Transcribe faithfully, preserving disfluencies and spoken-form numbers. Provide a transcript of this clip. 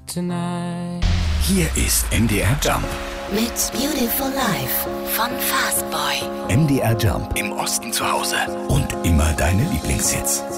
tonight. Hier ist M D R Jump mit Beautiful Life von Fastboy. M D R Jump im Osten zu Hause und immer deine Lieblingshits.